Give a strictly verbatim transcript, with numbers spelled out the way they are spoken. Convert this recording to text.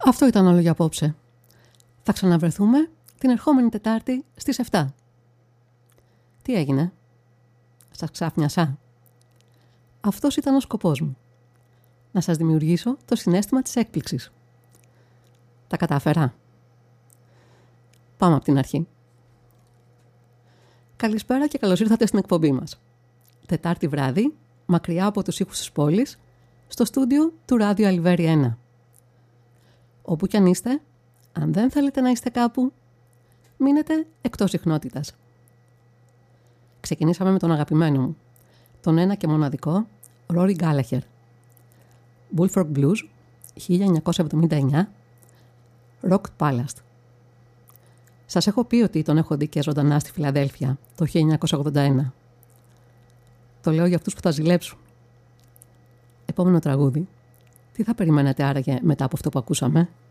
Αυτό ήταν όλο για απόψε. Θα ξαναβρεθούμε την ερχόμενη Τετάρτη στις επτά. Τι έγινε? Σας ξάφνιασα? Αυτός ήταν ο σκοπός μου. Να σας δημιουργήσω το συναίσθημα της έκπληξης. Τα κατάφερα? Πάμε από την αρχή. Καλησπέρα και καλώς ήρθατε στην εκπομπή μας. Τετάρτη βράδυ, μακριά από τους ήχους της πόλης, στο στούντιο του Ράδιο Αλιβέρι ένα. Όπου κι αν είστε, αν δεν θέλετε να είστε κάπου, μείνετε εκτός συχνότητας. Ξεκινήσαμε με τον αγαπημένο μου, τον ένα και μοναδικό Ρόρι Γκάλαχερ. Bullfrog Blues, χίλια εννιακόσια εβδομήντα εννιά, Rock Palast. Σας έχω πει ότι τον έχω δει και ζωντανά στη Φιλαδέλφια το χίλια εννιακόσια ογδόντα ένα. Το λέω για αυτούς που θα ζηλέψουν. Επόμενο τραγούδι. Τι θα περιμένετε άραγε μετά από αυτό που ακούσαμε?